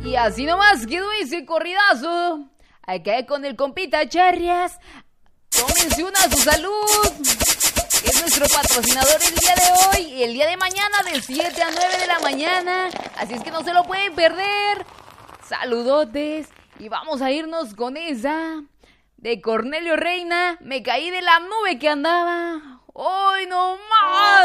Y así nomás quedó ese corridazo. Acá con el compita Charrias. Tómense una a su salud. Es nuestro patrocinador el día de hoy y el día de mañana de 7 a 9 de la mañana. Así es que no se lo pueden perder. Saludotes. Y vamos a irnos con esa de Cornelio Reina. Me caí de la nube que andaba. ¡Hoy no más!